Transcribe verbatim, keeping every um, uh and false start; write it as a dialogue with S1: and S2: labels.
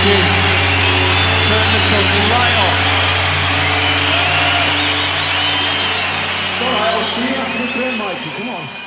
S1: you. Turn the curtain right off.
S2: It's all right, I'll see you after the prayer, Mikey. Come on.